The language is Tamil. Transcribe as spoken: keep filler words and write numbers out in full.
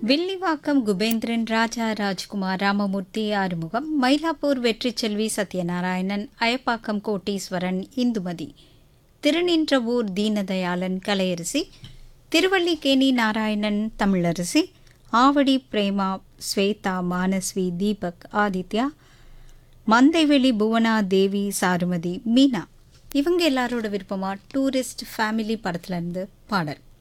வில்லிவாக்கம் குபேந்திரன், ராஜா ராஜ்குமார், ராமமூர்த்தி ஆறுமுகம், மயிலாப்பூர் வெற்றிச்செல்வி சத்யநாராயணன், அயப்பாக்கம் கோட்டீஸ்வரன், இந்துமதி, திருநின்றவூர் தீனதயாளன், கலையரசி, திருவல்லிக்கேணி நாராயணன், தமிழரசி, ஆவடி பிரேமா, ஸ்வேதா, மானஸ்வி, தீபக், ஆதித்யா, மந்தைவெளி புவனா, தேவி, சாருமதி, மீனா, இவங்க எல்லாரோட விருப்பமா டூரிஸ்ட் ஃபேமிலி படத்துல இருந்து பாடல்.